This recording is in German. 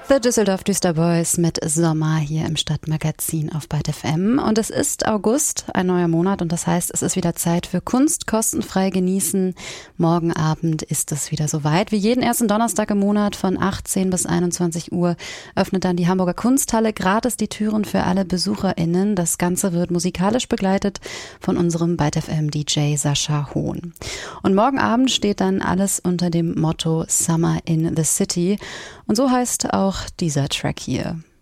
The Düsseldorf Düsterboys mit Sommer hier im Stadtmagazin auf Byte FM. Und es ist August, ein neuer Monat, und das heißt, es ist wieder Zeit für Kunst kostenfrei genießen. Morgen Abend ist es wieder soweit. Wie jeden ersten Donnerstag im Monat von 18 bis 21 Uhr öffnet dann die Hamburger Kunsthalle gratis die Türen für alle BesucherInnen. Das Ganze wird musikalisch begleitet von unserem Byte FM DJ Sascha Hohn. Und morgen Abend steht dann alles unter dem Motto Summer in the City. Und so heißt auch dieser Track hier.